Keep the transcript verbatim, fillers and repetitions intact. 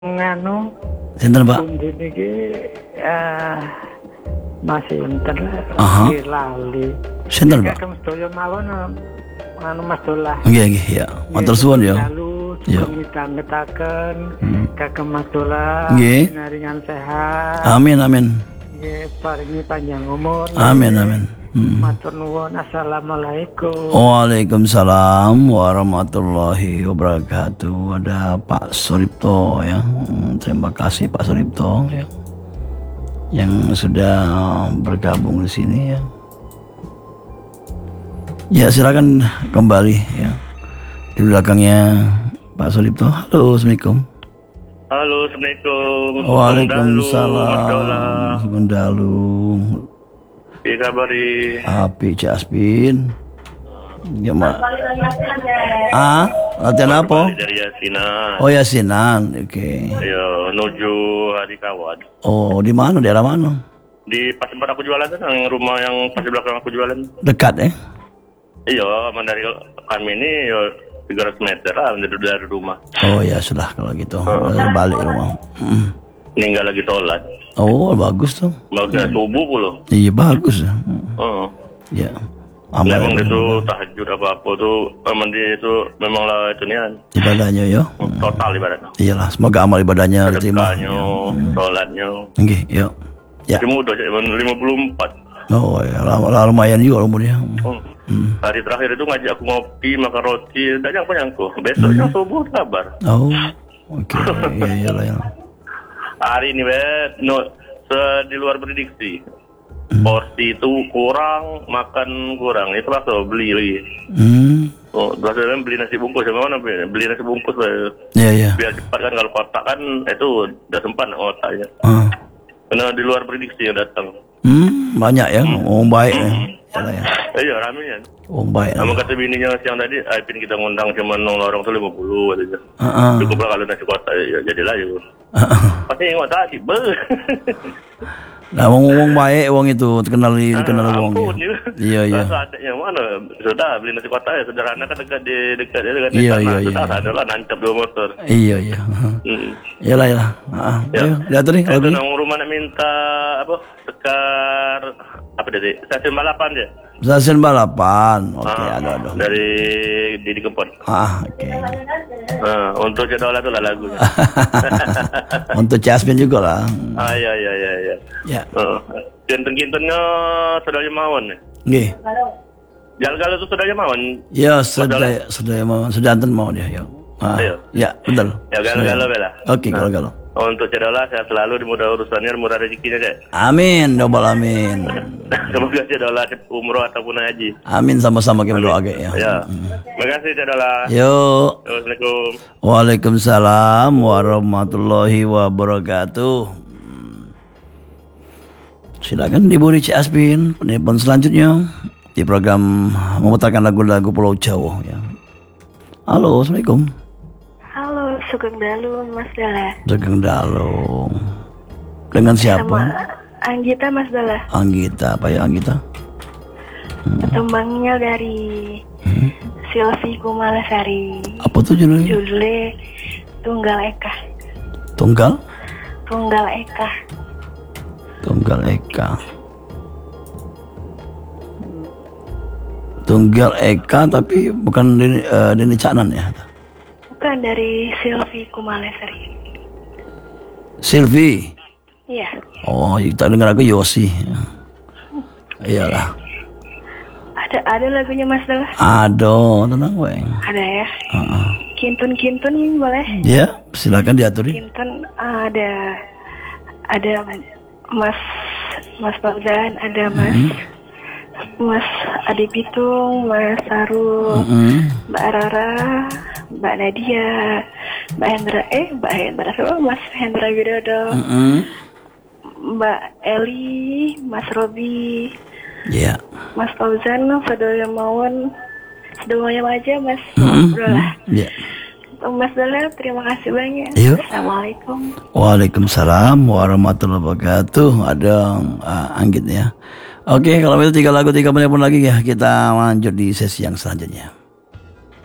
nganu sinten Pak? pundi niki eh masih enten Aha. lali. Sinten Pak? Kakang sedaya mawon anu Mas Dolah. Nggih nggih ya. Matur suwun ya. Lalu Ya. mitangetaken Hmm. Kakang Mas Dolah Nggih. naringan sehat. Amin amin. Nggih paringi panjang umur. Amin amin. Hmm. Matur nuwun. Assalamualaikum. Waalaikumsalam warahmatullahi wabarakatuh. Ada Pak Suripto ya. Hmm, terima kasih Pak Suripto ya, yang sudah bergabung di sini ya. Ya silakan kembali ya. Di belakangnya Pak Suripto. Halo, assalamualaikum. Halo, assalamualaikum. Waalaikumsalam. Semendalu. Iya kabari. Api Caspin. Ya mak. Ah, latihan apa? Dari Yasinan. Oh Yasinan, oke. Okay. Ayo menuju hari kawan. Oh di mana? Daerah mana? Di pas tempat aku jualan kan, yang rumah yang pas di belakang aku jualan. Dekat eh? Iya, aman dari kami ini ya tiga ratus meter lah dari, dari rumah. Oh ya sudah kalau gitu. Oh. Balik rumah. Hmm. Ninggal lagi sholat. Oh bagus tuh. Bagus hmm. Subuh pula. Iya bagus. Hmm. Oh. Ya. Amal memang itu tahajud apa-apa tuh memang dia itu memang lah itu nian. Ibadahnya ya. Total ibadahnya. Iyalah, semoga amal ibadahnya diterima. Sedekahnya, sholatnya. Nggih, ya. Ya. Masih muda, lima puluh empat. Oh ya, lumayan juga umurnya. Oh. Hmm. Hari terakhir itu ngajak aku ngopi, makan roti, tidak nyangkut nyangkut. Besoknya hmm. subuh kabar. Oh, oke, okay. Iya iyalah ya. Hari ini bet, no, di luar prediksi. Hmm. Porsi itu kurang, makan kurang. Itu langsung beli lagi. Hmm. Oh, biasanya beli nasi bungkus, sama mana beli nasi bungkus. Iya yeah, iya. Yeah. Biar cepat kan, kalau kotak kan itu udah sempat otaknya. Uh. Karena di luar prediksi yang datang. Hmm, banyak ya, hmm. oh baik hmm. ya. Ya. Iya rame ya. Oh baik. Namun kata bininya siang tadi, Aipin kita ngundang cuma nol orang tuh lima puluh katanya. Uh-uh. Cukup lah kalau nasi kotak ya jadilah ya. Uh-uh. Pasti ingat tadi, ber. Nah, ngomong baik uang itu terkenal dikenal uang. Iya iya. Rasa adanya mana? Sudah beli nasi kotak ya sederhana kan dekat di dekat ya dekat iya, sana. iya, Sudah iya. ada lah nancap dua motor. Iya iya. Hmm. Iyalah iyalah. Heeh. Ya. Lihat tadi kalau gitu. Nang rumah nak minta apa? Sekar apa tadi? Stasiun balapan dia. Stasiun balapan. Oke, okay, ah, ada ada. Dari Didi Kempot. Ah, oke. Okay. Nah, untuk Cedola itu lah lagunya. Untuk Jasmine juga lah. Ah iya iya iya iya. Ya. Heeh. Uh, Kinten-kintennya saudaranya mawon ya. Nggih. Gal-gal itu saudaranya mawon. Ya, saudara saudara mawon, sedanten mau dia, ya. Ah, ya, betul. Ya gal-gal bela. Oke, gal-gal. Untuk Cedola saya selalu dimudah urusannya, murah rezekinya deh. Amin, double amin. Semoga Cedola umroh ataupun haji. Amin sama-sama kita doa ya. Ya. Terima kasih Cedola. Yo. Assalamualaikum. Waalaikumsalam warahmatullahi wabarakatuh. Silakan diberi Cik Aspin penelpon selanjutnya di program memutarkan lagu-lagu Pulau Jawa ya. Halo, assalamualaikum. Halo, Sugeng Dalu, Mas Dala. Sugeng Dalu. Dengan siapa? Sama Anggita, Mas Dala. Anggita, apa ya Anggita? Hmm. Tembangnya dari hmm? Silvi Kumalasari. Apa tuh judulnya? Judulnya Tunggal Eka. Tunggal? Tunggal Eka. Tunggal Eka. Tunggal Eka tapi bukan Deni, uh, Deni Caknan ya? Bukan, dari Silvi Kumalasari. Silvi? Iya. Oh, kita dengar lagu Yosi. Iyalah. Ada ada lagunya Mas Dala? Ada, tenang weng. Ada ya. Uh-uh. Kintun-kintun boleh? Ya, silakan diatur. Kintun ada ada Mas Mas Fauzan, ada Mas mm-hmm. Mas Adi Pitung, Mas Sarul, mm-hmm. Mbak Rara, Mbak Nadia, Mbak Hendra, eh Mbak Hendra, oh, Mas Hendra Widodo, mm-hmm. Mbak Eli, Mas Robi, yeah. Mas Fauzan, Saudara Mawon, semuanya aja Mas, mm-hmm. Dola. Yeah. Mas Dola, terima kasih banyak. Yo. Assalamualaikum. Waalaikumsalam warahmatullahi wabarakatuh. Ada uh, Anggit ya. Oke, kalau itu tiga lagu tiga menit pun lagi ya, kita lanjut di sesi yang selanjutnya.